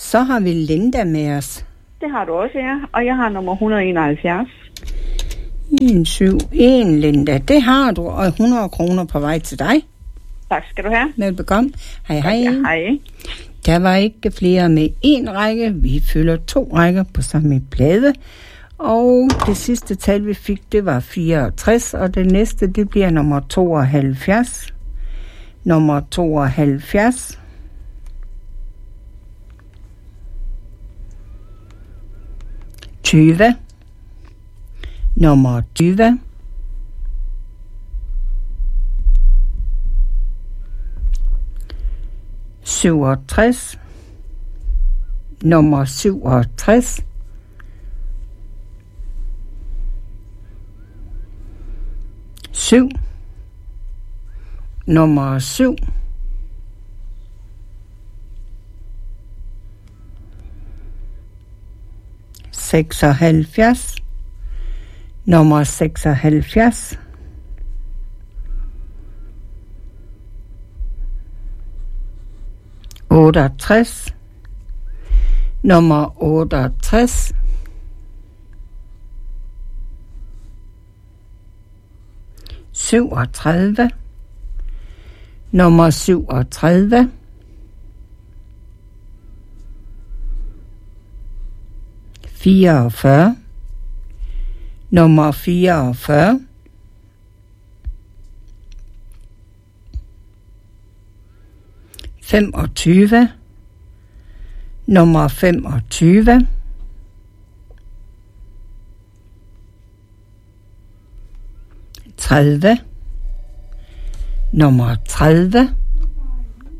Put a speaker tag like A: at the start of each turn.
A: Så har vi Linda med os.
B: Det har du også, ja. Og jeg har nummer 171.
A: 171, Linda. Det har du, og 100 kroner på vej til dig.
B: Tak skal du have.
A: Velbekomme. Hej, hej.
B: Ja, hej.
A: Der var ikke flere med en række. Vi fylder 2 rækker på samme plade. Og det sidste tal, vi fik, det var 64. Og det næste, det bliver nummer 72. Nummer 72. Nummer 20. ...67... ...nummer 67... ...7... ...nummer 7... ...76... ...nummer 76... ...68... ...nummer 68... ...37... ...nummer 37... ...44... ...nummer 44... ...25... ...nummer 25... ...30... ...nummer 30...